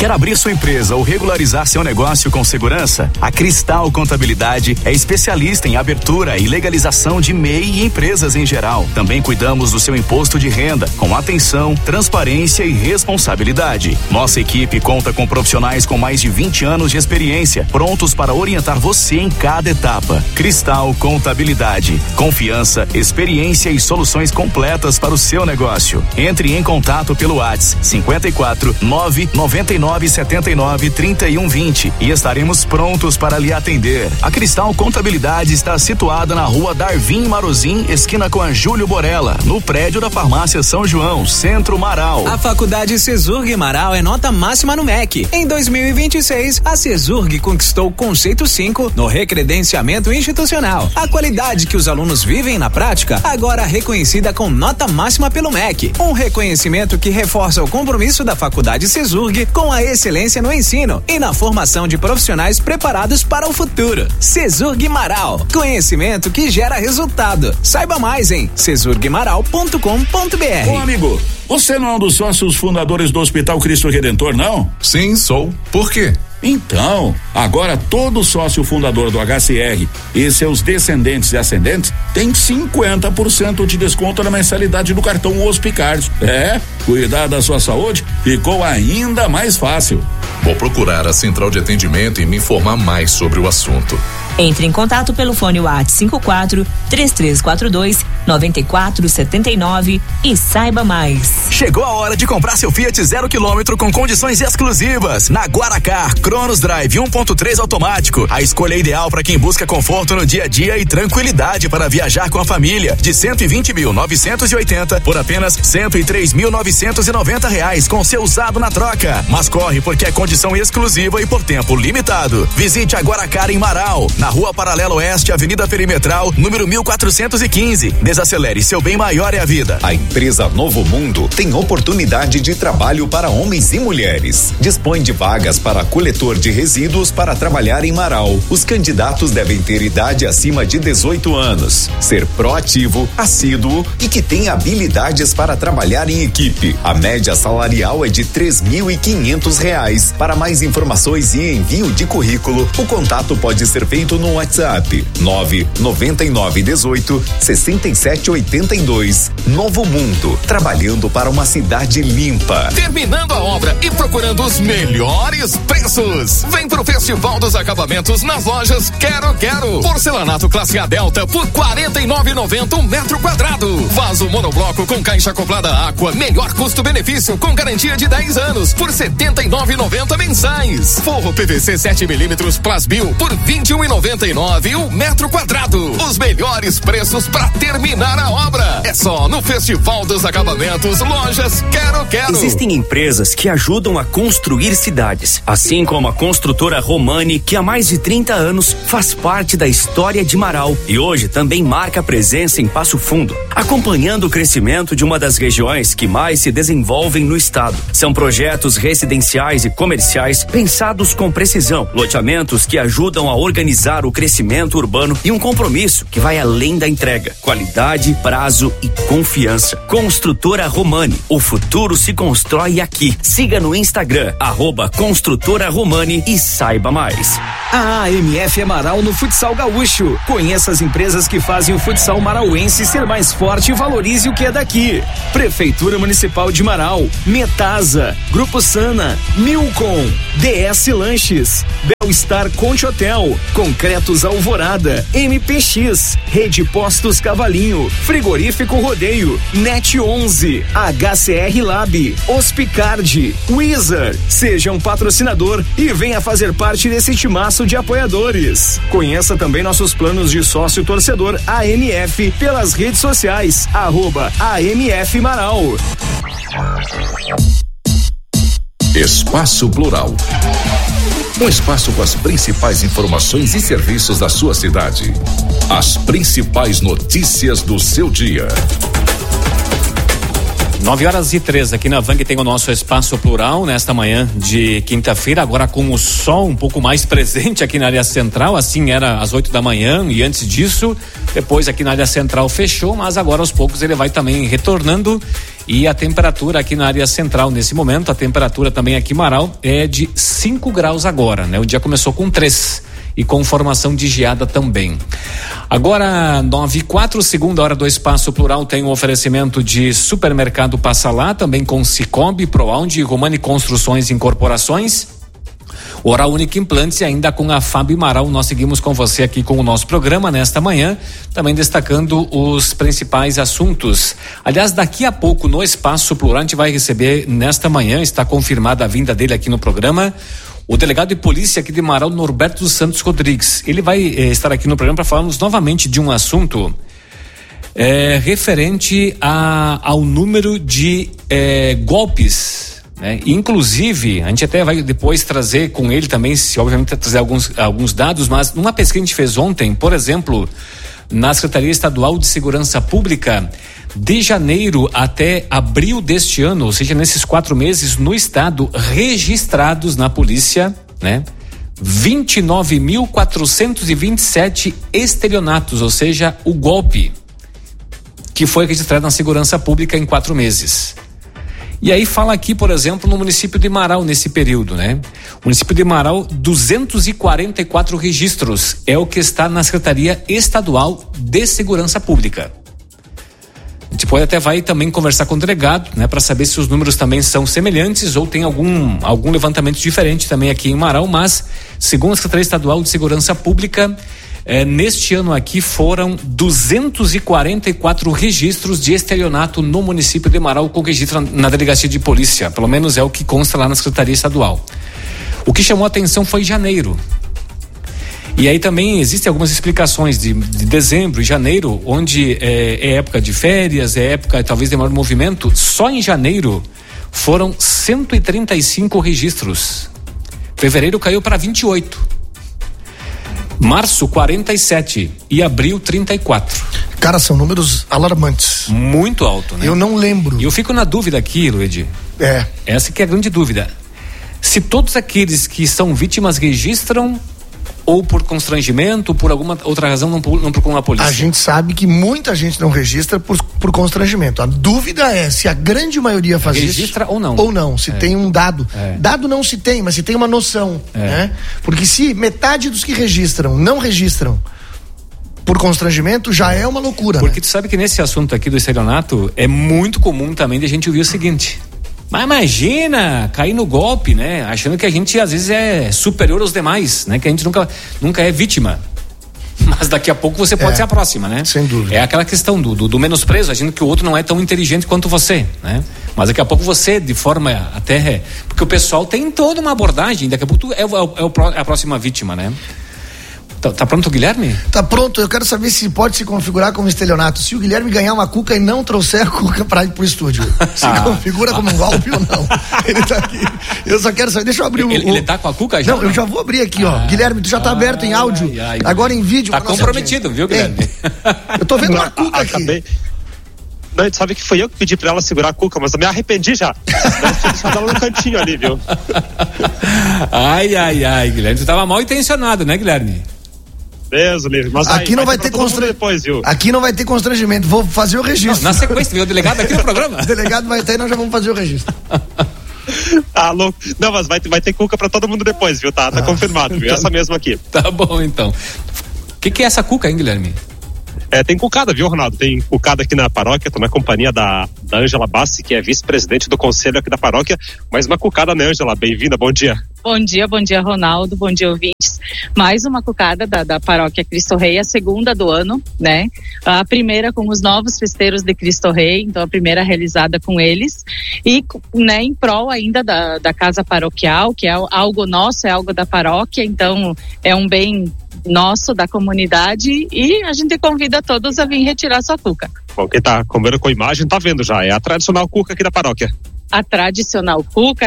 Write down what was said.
Quer abrir sua empresa ou regularizar seu negócio com segurança? A Cristal Contabilidade é especialista em abertura e legalização de MEI e empresas em geral. Também cuidamos do seu imposto de renda, com atenção, transparência e responsabilidade. Nossa equipe conta com profissionais com mais de 20 anos de experiência, prontos para orientar você em cada etapa. Cristal Contabilidade. Confiança, experiência e soluções completas para o seu negócio. Entre em contato pelo WhatsApp 54 999 79 31 20 e estaremos prontos para lhe atender. A Cristal Contabilidade está situada na rua Darvin Marozin, esquina com a Júlio Borella, no prédio da Farmácia São João, Centro Marau. A Faculdade Cesurg Marau é nota máxima no MEC. Em 2026, a Cesurg conquistou o conceito 5 no recredenciamento institucional. A qualidade que os alunos vivem na prática, agora reconhecida com nota máxima pelo MEC. Um reconhecimento que reforça o compromisso da Faculdade Cesurg com a excelência no ensino e na formação de profissionais preparados para o futuro. Cesurg Marau, conhecimento que gera resultado. Saiba mais em cesurgmaral.com.br. Ô amigo, você não é um dos sócios fundadores do Hospital Cristo Redentor, não? Sim, sou. Por quê? Então, agora todo sócio fundador do HCR e seus descendentes e ascendentes tem 50% de desconto na mensalidade do cartão Hospicard. Cuidar da sua saúde ficou ainda mais fácil. Vou procurar a central de atendimento e me informar mais sobre o assunto. Entre em contato pelo fone WhatsApp 54 3342 9479 e saiba mais. Chegou a hora de comprar seu Fiat 0 km com condições exclusivas na Guaracar Cronos Drive 1.3 automático. A escolha ideal para quem busca conforto no dia a dia e tranquilidade para viajar com a família. De 120.980 por apenas R$103.990 com seu usado na troca. Mas corre porque é condição exclusiva e por tempo limitado. Visite a Guaracar em Marau, na Rua Paralelo Oeste, Avenida Perimetral, número 1415. Desacelere, seu bem maior é a vida. A empresa Novo Mundo tem oportunidade de trabalho para homens e mulheres. Dispõe de vagas para coletor de resíduos para trabalhar em Marau. Os candidatos devem ter idade acima de 18 anos, ser proativo, assíduo e que tenha habilidades para trabalhar em equipe. A média salarial é de R$3.500. Para mais informações e envio de currículo, o contato pode ser feito no WhatsApp 99918-6782. Novo Mundo, trabalhando para uma cidade limpa. Terminando a obra e procurando os melhores preços. Vem pro Festival dos Acabamentos nas lojas Quero. Porcelanato classe A Delta por R$49,90 um metro quadrado. Vaso monobloco com caixa acoplada Aqua, melhor custo-benefício com garantia de 10 anos por R$79,90 mensais. Forro PVC 7mm Plasbil por R$21,99 um metro quadrado. Os melhores preços para terminar a obra. É só no Festival dos Acabamentos, lojas Quero. Existem empresas que ajudam a construir cidades, assim como a construtora Romani, que há mais de 30 anos faz parte da história de Marau e hoje também marca presença em Passo Fundo, acompanhando o crescimento de uma das regiões que mais se desenvolvem no estado. São projetos residenciais e comerciais pensados com precisão, loteamentos que ajudam a organizar o crescimento urbano e um compromisso que vai além da entrega, qualidade, prazo e confiança. Construtora Romani, o futuro se constrói aqui. Siga no Instagram @Construtora Romani e saiba mais. A AMF é Marau no futsal gaúcho. Conheça as empresas que fazem o futsal marauense ser mais forte e valorize o que é daqui. Prefeitura Municipal de Marau, Metasa, Grupo Sana, Milcom, DS Lanches, Belstar Conte Hotel, Concretos Alvorada, MPX, Rede Postos Cavalinho, Frigorífico Rodeio, Net 11, HCR Lab, Hospicard, Wizard. Seja um patrocinador e venha fazer parte desse timaço de apoiadores. Conheça também nossos planos de sócio torcedor AMF pelas redes sociais, @AMF Marau. Espaço Plural. Um espaço com as principais informações e serviços da sua cidade. As principais notícias do seu dia. 9h03 aqui na Vang tem o nosso Espaço Plural nesta manhã de quinta-feira, agora com o sol um pouco mais presente aqui na área central, assim era às 8 da manhã e antes disso, depois aqui na área central fechou, mas agora aos poucos ele vai também retornando E a temperatura aqui na área central nesse momento, a temperatura também aqui em Marau é de 5 graus agora, né? O dia começou com 3 e com formação de geada também. Agora 9:04, segunda hora do Espaço Plural tem um oferecimento de Supermercado Passa Lá, também com Cicobi, Proaund, Romani Construções e Incorporações, Oral Única Implantes e ainda com a Fábio Marau. Nós seguimos com você aqui com o nosso programa nesta manhã, também destacando os principais assuntos. Aliás, daqui a pouco no Espaço Plural a gente vai receber nesta manhã, está confirmada a vinda dele aqui no programa, o delegado de polícia aqui de Marau, Norberto Santos Rodrigues. Ele vai estar aqui no programa para falarmos novamente de um assunto referente ao número de golpes, né? Inclusive, a gente até vai depois trazer com ele também, se obviamente trazer alguns dados, mas numa pesquisa que a gente fez ontem, por exemplo, na Secretaria Estadual de Segurança Pública, de janeiro até abril deste ano, ou seja, nesses 4 meses, no estado, registrados na polícia, né? 29.427 estelionatos, ou seja, o golpe que foi registrado na segurança pública em 4 meses. E aí fala aqui, por exemplo, no município de Marau nesse período, né? O município de Marau, 244 registros é o que está na Secretaria Estadual de Segurança Pública. A gente pode até vai também conversar com o delegado, né, para saber se os números também são semelhantes ou tem algum levantamento diferente também aqui em Marau, mas segundo a Secretaria Estadual de Segurança Pública, neste ano aqui foram 244 registros de estelionato no município de Marau, com registro na delegacia de polícia, pelo menos é o que consta lá na Secretaria Estadual. O que chamou a atenção foi janeiro. E aí também existem algumas explicações de dezembro e janeiro, onde é época de férias, é época talvez de maior movimento. Só em janeiro foram 135 registros. Fevereiro caiu para 28. Março 47 e abril 34. Cara, são números alarmantes. Muito alto, né? Eu não lembro. E eu fico na dúvida aqui, Luigi. Essa que é a grande dúvida. Se todos aqueles que são vítimas registram, ou por constrangimento, ou por alguma outra razão não procuram a polícia? A gente sabe que muita gente não registra por constrangimento. A dúvida é se a grande maioria faz isso. Registra ou não. Ou não, se tem um dado. Dado não se tem, mas se tem uma noção. Né? Porque se metade dos que registram não registram por constrangimento, já é uma loucura. Porque tu sabe que nesse assunto aqui do estelionato é muito comum também de a gente ouvir o seguinte: mas imagina cair no golpe, né? Achando que a gente às vezes é superior aos demais, né? Que a gente nunca é vítima. Mas daqui a pouco você pode ser a próxima, né? Sem dúvida. É aquela questão do menosprezo, achando que o outro não é tão inteligente quanto você, né? Mas daqui a pouco você, de forma até... Porque o pessoal tem toda uma abordagem, daqui a pouco tu é a próxima vítima, né? Tá pronto o Guilherme? Tá pronto, eu quero saber se pode se configurar como estelionato. Se o Guilherme ganhar uma cuca e não trouxer a cuca para ir pro estúdio, se configura como um golpe ou não? Ele tá aqui. Eu só quero saber, deixa eu abrir Ele tá com a cuca já? Não, eu já vou abrir aqui, ó. Guilherme, tu já tá aberto em áudio, agora em vídeo. Tá comprometido, viu, Guilherme? Eu tô vendo uma cuca aqui. Não, tu sabe que foi eu que pedi pra ela segurar a cuca, mas eu me arrependi já. Nós tinha deixado ela no cantinho ali, viu? Ai, Guilherme, tu tava mal intencionado, né, Guilherme? Beleza, livre. Mas aqui não vai ter constrangimento. Aqui não vai ter constrangimento. Vou fazer o registro. Não, na sequência, viu o delegado aqui no programa? O delegado vai ter e nós já vamos fazer o registro. Tá louco. Não, mas vai ter cuca pra todo mundo depois, viu? Tá confirmado, viu? Essa mesma aqui. Tá bom, então. O que é essa cuca, hein, Guilherme? Tem cucada, viu, Ronaldo? Tem cucada aqui na paróquia, tô na companhia da Ângela Bassi, que é vice-presidente do conselho aqui da paróquia. Mais uma cucada, né, Ângela? Bem-vinda, bom dia. Bom dia, Ronaldo, bom dia, ouvintes. Mais uma cucada da paróquia Cristo Rei, a segunda do ano, né? A primeira com os novos festeiros de Cristo Rei, então a primeira realizada com eles. E, né, em prol ainda da casa paroquial, que é algo nosso, é algo da paróquia, então é um bem nosso, da comunidade, e a gente convida todos a vir retirar sua cuca. Bom, quem tá comendo com a imagem tá vendo já, é a tradicional cuca aqui da paróquia. A tradicional cuca